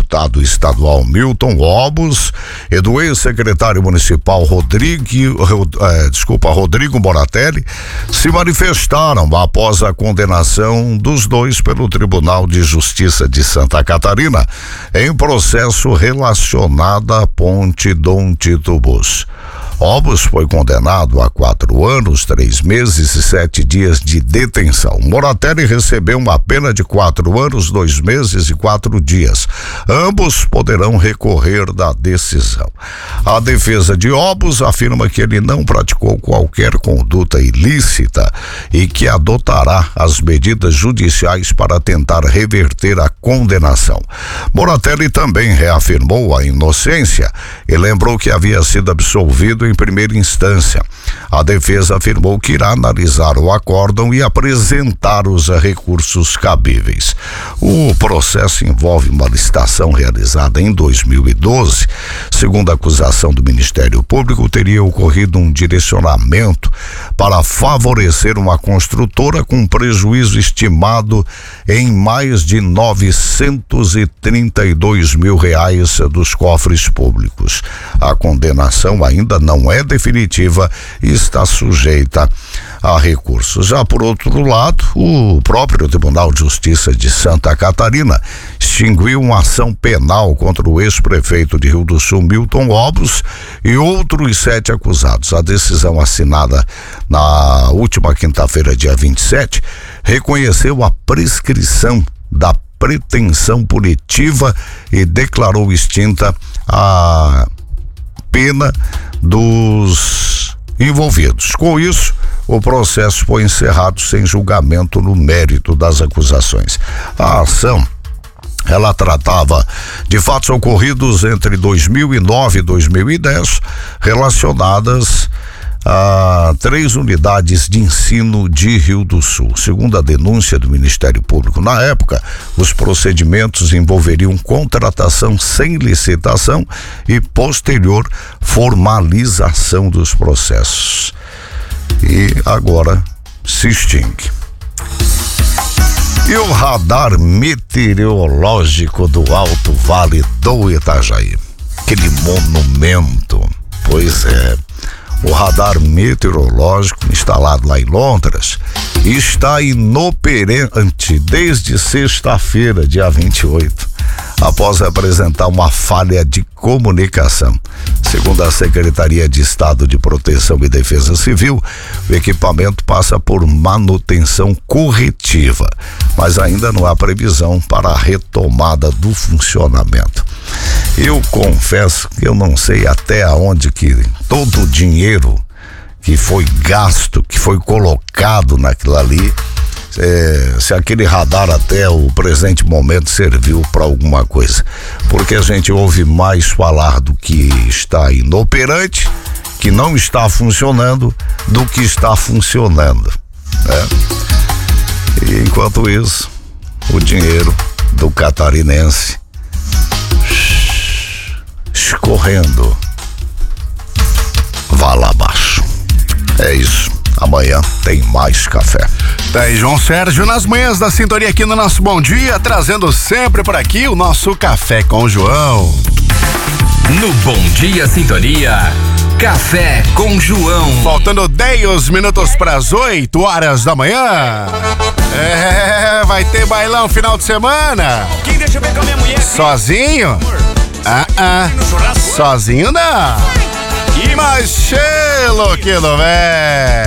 deputado estadual Milton Obos e do ex-secretário municipal Rodrigo Moratelli se manifestaram após a condenação dos dois pelo Tribunal de Justiça de Santa Catarina em processo relacionado à ponte Dom Tito Bus. Obos foi condenado a 4 anos, 3 meses e 7 dias de detenção. Moratelli recebeu uma pena de 4 anos, 2 meses e 4 dias. Ambos poderão recorrer da decisão. A defesa de Obos afirma que ele não praticou qualquer conduta ilícita e que adotará as medidas judiciais para tentar reverter a condenação. Moratelli também reafirmou a inocência e lembrou que havia sido absolvido em primeira instância. A defesa afirmou que irá analisar o acórdão e apresentar os recursos cabíveis. O processo envolve uma licitação realizada em 2012. Segundo a acusação do Ministério Público, teria ocorrido um direcionamento para favorecer uma construtora com prejuízo estimado em mais de R$932 mil dos cofres públicos. A condenação ainda não é definitiva e está sujeita a recursos. Já por outro lado, o próprio Tribunal de Justiça de Santa Catarina extinguiu uma ação penal contra o ex-prefeito de Rio do Sul, Milton Obos, e outros 7 acusados. A decisão assinada na última quinta-feira, dia 27, reconheceu a prescrição da pretensão punitiva e declarou extinta a pena dos envolvidos. Com isso, o processo foi encerrado sem julgamento no mérito das acusações. A ação, ela tratava de fatos ocorridos entre 2009 e 2010, relacionadas a 3 unidades de ensino de Rio do Sul. Segundo a denúncia do Ministério Público na época, os procedimentos envolveriam contratação sem licitação e posterior formalização dos processos. E agora se extingue. E o radar meteorológico do Alto Vale do Itajaí? Aquele monumento. Pois é. O radar meteorológico instalado lá em Londres está inoperante desde sexta-feira, dia 28, após apresentar uma falha de comunicação. Segundo a Secretaria de Estado de Proteção e Defesa Civil, o equipamento passa por manutenção corretiva, mas ainda não há previsão para a retomada do funcionamento. Eu confesso que eu não sei até onde que todo o dinheiro que foi gasto, que foi colocado naquilo ali, se aquele radar até o presente momento serviu para alguma coisa, porque a gente ouve mais falar do que está inoperante, que não está funcionando, do que está funcionando, né? E enquanto isso, o dinheiro do catarinense escorrendo vai lá abaixo. É isso. Amanhã tem mais café. Daí João Sérgio nas manhãs da sintonia aqui no nosso Bom Dia, trazendo sempre por aqui o nosso Café com João. No Bom Dia Sintonia, Café com João. Faltando 10 minutos para as 8 horas da manhã. Vai ter bailão final de semana. Quem deixa eu ver com a minha mulher? Sozinho? Sozinho não. Mas chelo que não é.